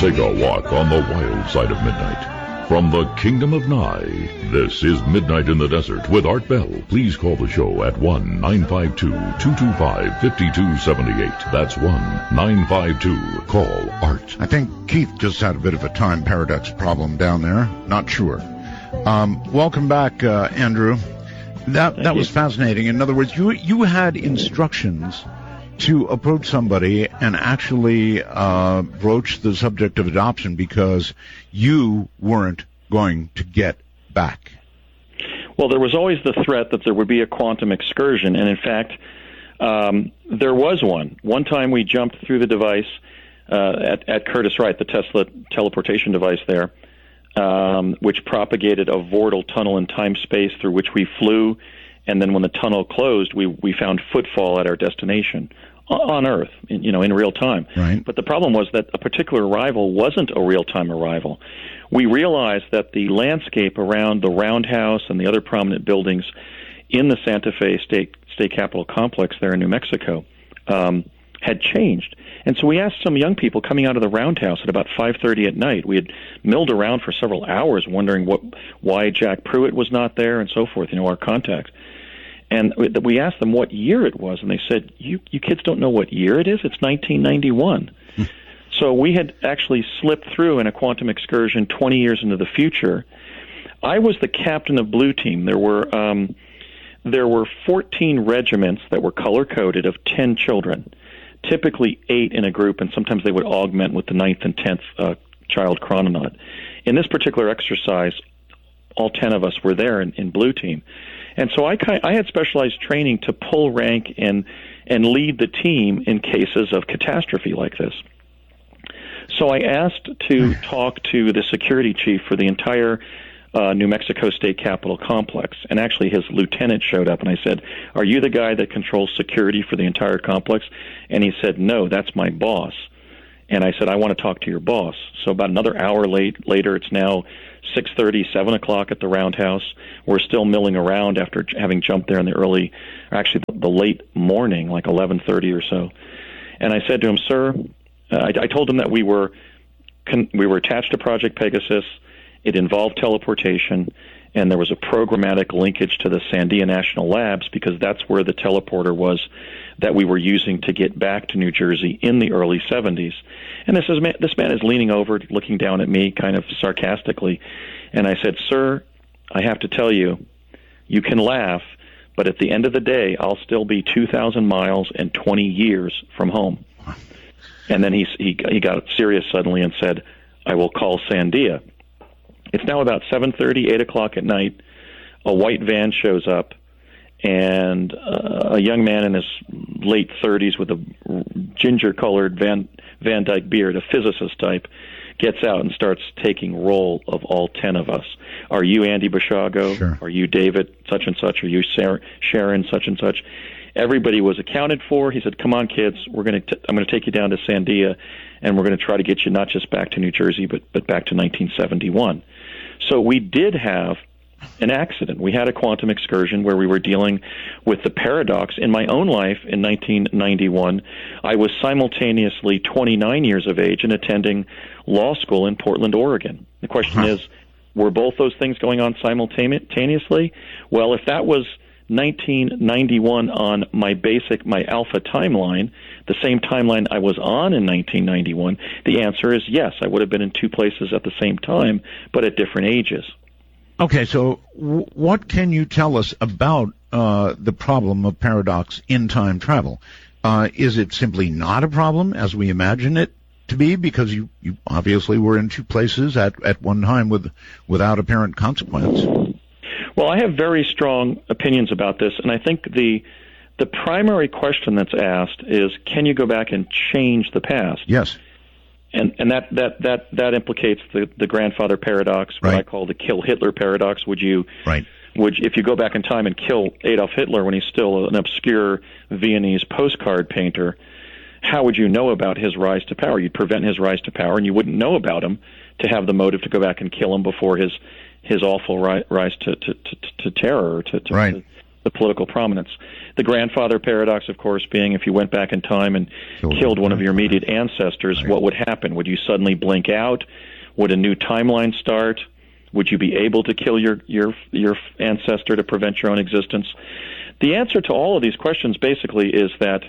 Take a walk on the wild side of midnight. From the Kingdom of Nye, this is Midnight in the Desert with Art Bell. Please call the show at 1-952-225-5278. That's 1-952-CALL ART. I think Keith just had a bit of a time paradox problem down there. Not sure. Welcome back, Andrew. That was fascinating. In other words, you had instructions to approach somebody and actually broach the subject of adoption because you weren't going to get back. Well, there was always the threat that there would be a quantum excursion, and in fact, there was one. One time we jumped through the device at Curtiss-Wright, the Tesla teleportation device there, which propagated a vortal tunnel in time-space through which we flew, and then when the tunnel closed, we found footfall at our destination on Earth, in real time. Right. But the problem was that a particular arrival wasn't a real-time arrival. We realized that the landscape around the Roundhouse and the other prominent buildings in the Santa Fe State Capitol complex there in New Mexico had changed. And so we asked some young people coming out of the Roundhouse at about 5:30 at night. We had milled around for several hours wondering why Jack Pruitt was not there and so forth, our contact. And we asked them what year it was, and they said, you kids don't know what year it is? It's 1991. So we had actually slipped through in a quantum excursion 20 years into the future. I was the captain of Blue Team. There were 14 regiments that were color-coded of 10 children, typically 8 in a group, and sometimes they would augment with the 9th and 10th child chrononaut. In this particular exercise, all 10 of us were there in Blue Team. And so I had specialized training to pull rank and lead the team in cases of catastrophe like this. So I asked to talk to the security chief for the entire New Mexico State Capitol complex, and actually his lieutenant showed up, and I said, "Are you the guy that controls security for the entire complex?" And he said, "No, that's my boss." And I said, "I want to talk to your boss." So about another hour later, it's now 6:30, 7 o'clock at the Roundhouse. We're still milling around after having jumped there in the late morning, like 11:30 or so. And I said to him, "Sir," I told him that we were attached to Project Pegasus. It involved teleportation, and there was a programmatic linkage to the Sandia National Labs because that's where the teleporter was that we were using to get back to New Jersey in the early 70s. And this man is leaning over, looking down at me kind of sarcastically, and I said, "Sir, I have to tell you, you can laugh, but at the end of the day, I'll still be 2,000 miles and 20 years from home." And then he got serious suddenly and said, "I will call Sandia." It's now about 7:30, 8 o'clock at night. A white van shows up, and a young man in his late 30s with a ginger-colored Van Dyke beard, a physicist type, gets out and starts taking roll of all 10 of us. "Are you Andy Bashago? Sure. Are you David such and such? Are you Sharon such and such?" Everybody was accounted for. He said, "Come on, kids. I'm going to take you down to Sandia, and we're going to try to get you not just back to New Jersey, but back to 1971. So we did have an accident. We had a quantum excursion where we were dealing with the paradox. In my own life, in 1991, I was simultaneously 29 years of age and attending law school in Portland, Oregon. The question is, were both those things going on simultaneously? Well, if that was 1991 on my alpha timeline, the same timeline I was on in 1991, the answer is yes. I would have been in two places at the same time, but at different ages. Okay, so what can you tell us about the problem of paradox in time travel? Is it simply not a problem as we imagine it to be, because you obviously were in two places at one time without apparent consequence? Well, I have very strong opinions about this, and I think the primary question that's asked is, can you go back and change the past? Yes. And that implicates the grandfather paradox, what I call the kill Hitler paradox. If you go back in time and kill Adolf Hitler when he's still an obscure Viennese postcard painter, how would you know about his rise to power? You'd prevent his rise to power, and you wouldn't know about him to have the motive to go back and kill him before his awful rise to terror, to the political prominence. The grandfather paradox, of course, being if you went back in time and killed one of your immediate ancestors, what would happen? Would you suddenly blink out? Would a new timeline start? Would you be able to kill your ancestor to prevent your own existence? The answer to all of these questions basically is that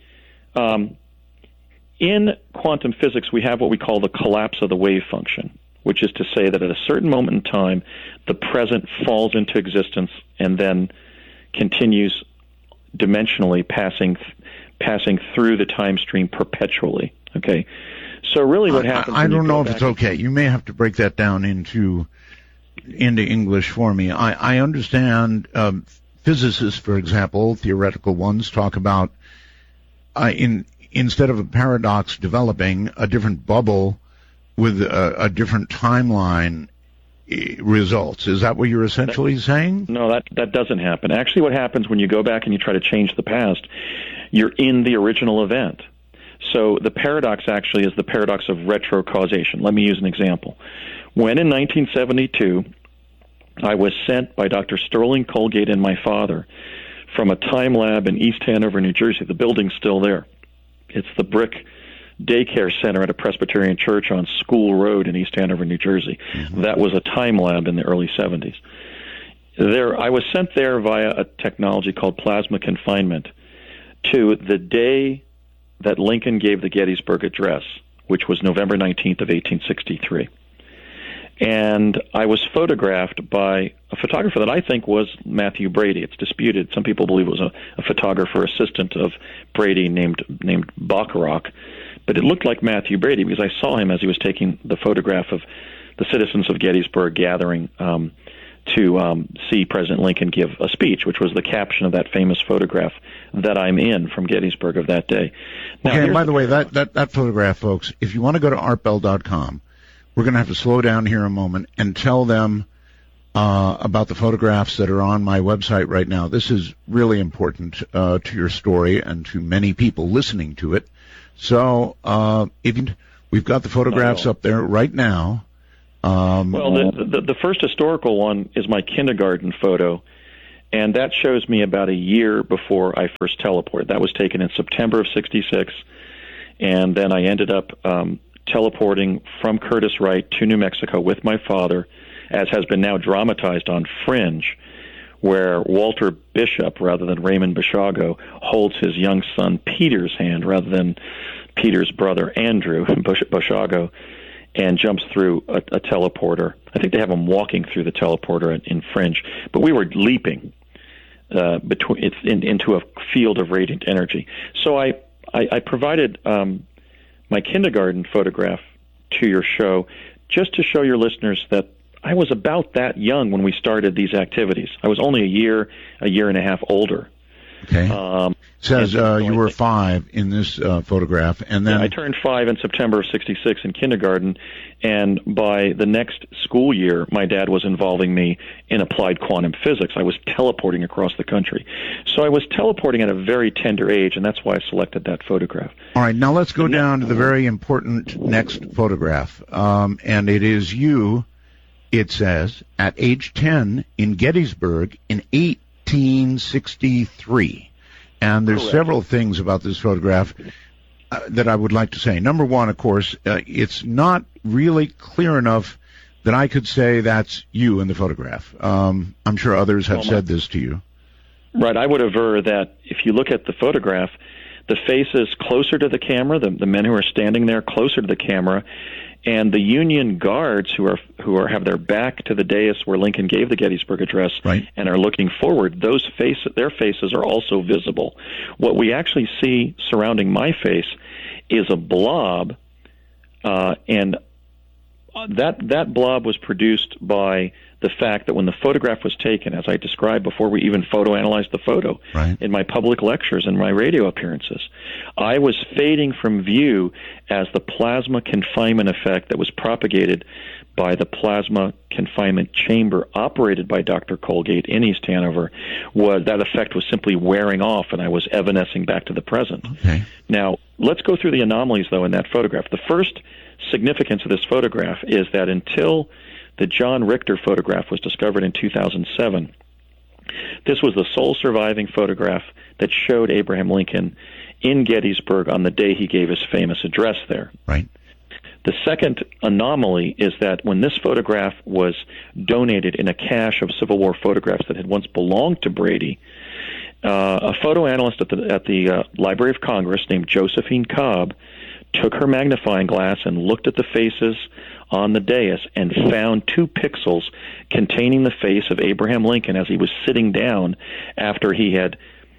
in quantum physics we have what we call the collapse of the wave function, which is to say that at a certain moment in time the present falls into existence and then continues dimensionally passing through the time stream perpetually. Okay, so really what happens... I don't know if it's okay. You may have to break that down into English for me. I understand physicists, for example, theoretical ones, talk about instead of a paradox developing, a different bubble with a different timeline results. Is that what you're essentially saying? No, that doesn't happen. Actually, what happens when you go back and you try to change the past, you're in the original event. So the paradox actually is the paradox of retrocausation. Let me use an example. When in 1972, I was sent by Dr. Sterling Colgate and my father from a time lab in East Hanover, New Jersey. The building's still there. It's the brick daycare center at a Presbyterian church on School Road in East Hanover, New Jersey. Mm-hmm. That was a time lab in the early 70s. I was sent there via a technology called plasma confinement to the day that Lincoln gave the Gettysburg Address, which was November 19th of 1863. And I was photographed by a photographer that I think was Matthew Brady. It's disputed. Some people believe it was a photographer assistant of Brady named Bacharach. But it looked like Matthew Brady because I saw him as he was taking the photograph of the citizens of Gettysburg gathering to see President Lincoln give a speech, which was the caption of that famous photograph that I'm in from Gettysburg of that day. Now, okay, and by the way, that photograph, folks, if you want to go to artbell.com, we're going to have to slow down here a moment and tell them about the photographs that are on my website right now. This is really important to your story and to many people listening to it. So we've got the photographs up there right now. Well, the first historical one is my kindergarten photo, and that shows me about a year before I first teleported. That was taken in September of '66, and then I ended up teleporting from Curtiss-Wright to New Mexico with my father, as has been now dramatized on Fringe, where Walter Bishop, rather than Raymond Basiago, holds his young son Peter's hand rather than Peter's brother Andrew Basiago, and jumps through a teleporter. I think they have him walking through the teleporter in Fringe, but we were leaping into a field of radiant energy. So I provided my kindergarten photograph to your show just to show your listeners that I was about that young when we started these activities. I was only a year and a half older. Okay. Says you were 5 in this photograph, and then I turned 5 in September of '66 in kindergarten, and by the next school year, my dad was involving me in applied quantum physics. I was teleporting across the country, so I was teleporting at a very tender age, and that's why I selected that photograph. All right, now let's go down to the very important next photograph, and it is you. It says at age 10 in Gettysburg in 1863. And there's several things about this photograph that I would like to say. Number one, of course, it's not really clear enough that I could say that's you in the photograph. I'm sure others have said this to you. Right. I would aver that if you look at the photograph, the face is closer to the camera, the men who are standing there closer to the camera, and the Union guards who have their back to the dais where Lincoln gave the Gettysburg Address, right, and are looking forward, their faces are also visible. What we actually see surrounding my face is a blob, and that blob was produced by the fact that when the photograph was taken, as I described before we even photoanalyzed the photo, right, in my public lectures and my radio appearances, I was fading from view as the plasma confinement effect that was propagated by the plasma confinement chamber operated by Dr. Colgate in East Hanover. That effect was simply wearing off, and I was evanescing back to the present. Okay. Now, let's go through the anomalies, though, in that photograph. The first significance of this photograph is that until the John Richter photograph was discovered in 2007, This was the sole surviving photograph that showed Abraham Lincoln in Gettysburg on the day he gave his famous address there. Right. The second anomaly is that when this photograph was donated in a cache of Civil War photographs that had once belonged to Brady, a photo analyst at the Library of Congress named Josephine Cobb took her magnifying glass and looked at the faces on the dais and found 2 pixels containing the face of Abraham Lincoln as he was sitting down after he had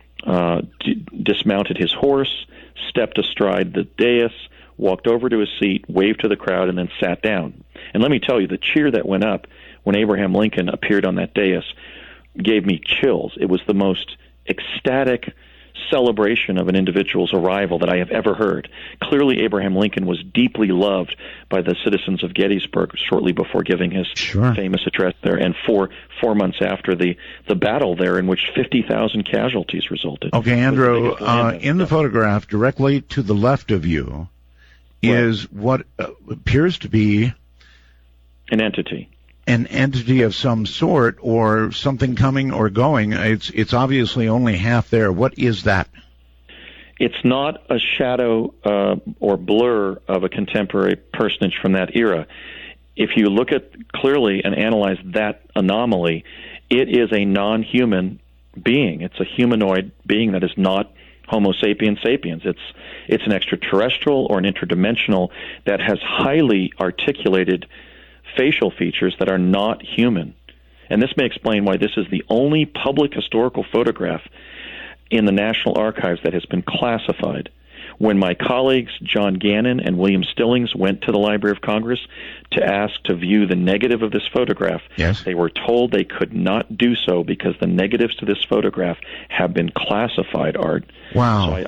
dismounted his horse, stepped astride the dais, walked over to his seat, waved to the crowd, and then sat down. And let me tell you, the cheer that went up when Abraham Lincoln appeared on that dais gave me chills. It was the most ecstatic celebration of an individual's arrival that I have ever heard. Clearly, Abraham Lincoln was deeply loved by the citizens of Gettysburg shortly before giving his famous address there, and four months after the battle there, in which 50,000 casualties resulted. Okay, Andrew, in the photograph directly to the left of you is what appears to be an entity. An entity of some sort, or something coming or going. It's obviously only half there. What is that? It's not a shadow or blur of a contemporary personage from that era. If you look at clearly and analyze that anomaly, it is a non-human being. It's a humanoid being that is not Homo sapiens sapiens. It's an extraterrestrial or an interdimensional that has highly articulated facial features that are not human. And this may explain why this is the only public historical photograph in the National Archives that has been classified. When my colleagues John Gannon and William Stillings went to the Library of Congress to ask to view the negative of this photograph, they were told they could not do so because the negatives to this photograph have been classified, Art. Wow. So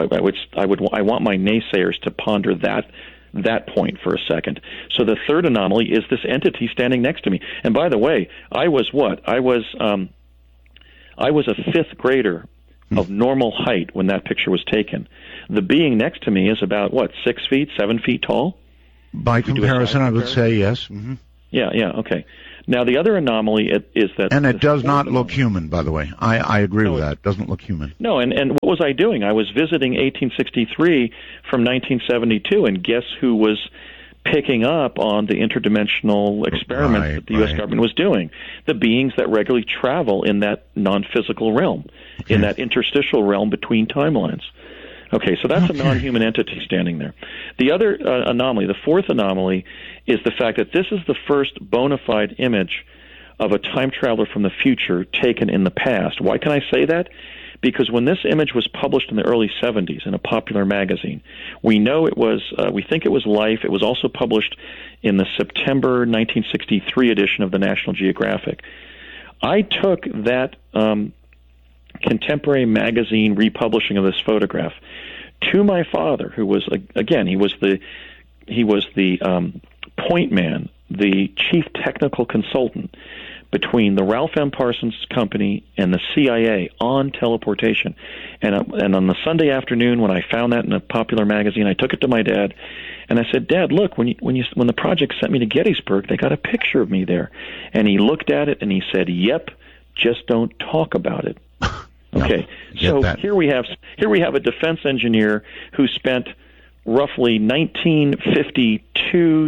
I want my naysayers to ponder that point for a second. So the third anomaly is this entity standing next to me. And by the way, I was a fifth grader of normal height when that picture was taken. The being next to me is about 6 feet, 7 feet tall? By comparison, I would say yes. Mm-hmm. Yeah, okay. Now, the other anomaly is that... And it does not look human, by the way. I agree with that. It doesn't look human. No, and what was I doing? I was visiting 1863 from 1972, and guess who was picking up on the interdimensional experiments that the U.S. government was doing? The beings that regularly travel in that non-physical realm, in that interstitial realm between timelines. Okay, so that's a non-human entity standing there. The other anomaly, the fourth anomaly, is the fact that this is the first bona fide image of a time traveler from the future taken in the past. Why can I say that? Because when this image was published in the early 70s in a popular magazine, we know it was, we think it was Life. It was also published in the September 1963 edition of the National Geographic. I took that contemporary magazine republishing of this photograph to my father, who was he was the point man, the chief technical consultant between the Ralph M. Parsons Company and the CIA on teleportation. And on the Sunday afternoon when I found that in a popular magazine, I took it to my dad and I said, "Dad, look, when the project sent me to Gettysburg, they got a picture of me there." And he looked at it and he said, "Yep, just don't talk about it." Okay, so here we have a defense engineer who spent roughly 1952 to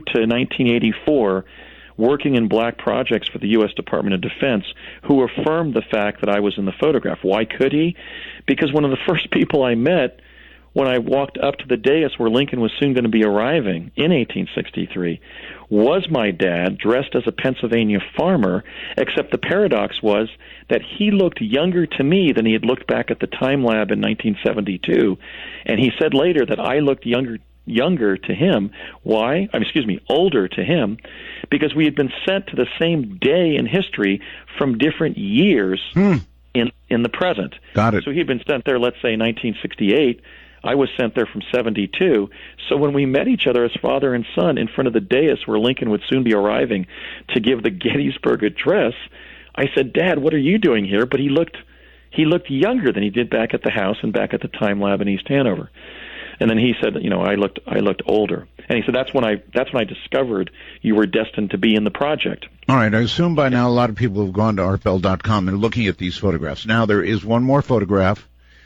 1984 working in black projects for the U.S. Department of Defense, who affirmed the fact that I was in the photograph. Why could he? Because one of the first people I met when I walked up to the dais where Lincoln was soon going to be arriving in 1863 was my dad, dressed as a Pennsylvania farmer, except the paradox was that he looked younger to me than he had looked back at the Time Lab in 1972, and he said later that I looked younger to him. Why? Older to him, because we had been sent to the same day in history from different years in the present. Got it. So he had been sent there, let's say, 1968. I was sent there from 72. So when we met each other as father and son in front of the dais where Lincoln would soon be arriving to give the Gettysburg address, I said, "Dad, what are you doing here?" But he looked younger than he did back at the house and back at the Time Lab in East Hanover. And then he said, "I looked older." And he said that's when I discovered you were destined to be in the project. All right, I assume by now a lot of people have gone to artbell.com and are looking at these photographs. Now there is one more photograph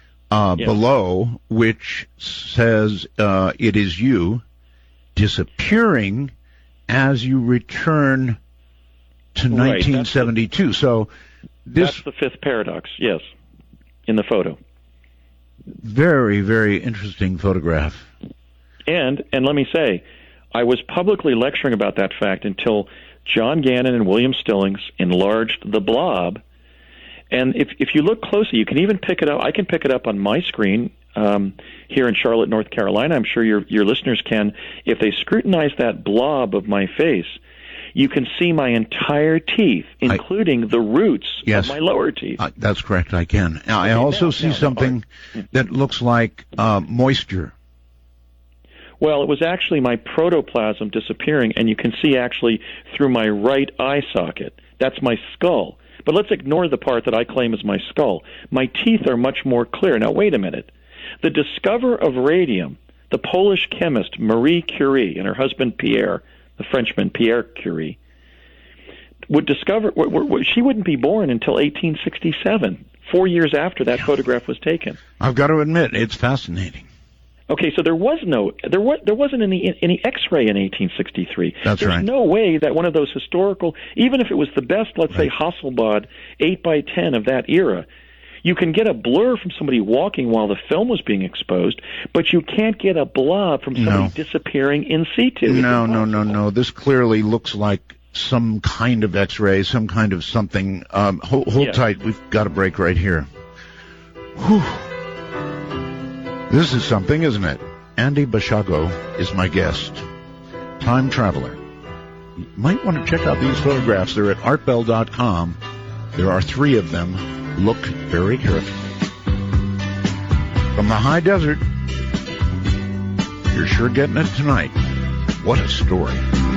below which says it is you disappearing as you return to 1972. So that's the fifth paradox, yes, in the photo. Very, very interesting photograph. And let me say, I was publicly lecturing about that fact until John Gannon and William Stillings enlarged the blob. And if you look closely, you can even pick it up. I can pick it up on my screen here in Charlotte, North Carolina. I'm sure your listeners can. If they scrutinize that blob of my face, you can see my entire teeth, including the roots of my lower teeth. That's correct, I can. I also see something that looks like moisture. Well, it was actually my protoplasm disappearing, and you can see actually through my right eye socket. That's my skull. But let's ignore the part that I claim is my skull. My teeth are much more clear. Now, wait a minute. The discoverer of radium, the Polish chemist Marie Curie and her husband Pierre, the Frenchman Pierre Curie, would discover, she wouldn't be born until 1867, 4 years after that photograph was taken. I've got to admit, it's fascinating. Okay, so there wasn't any X-ray in 1863. That's right. There's no way that one of those historical, even if it was the best, let's say Hasselblad 8x10 of that era, you can get a blur from somebody walking while the film was being exposed, but you can't get a blob from somebody disappearing in situ. No. This clearly looks like some kind of X-ray, some kind of something. Hold tight. We've got a break right here. Whew. This is something, isn't it? Andy Basiago is my guest. Time traveler. You might want to check out these photographs. They're at artbell.com. There are 3 of them. Look very carefully. From the high desert, you're sure getting it tonight. What a story.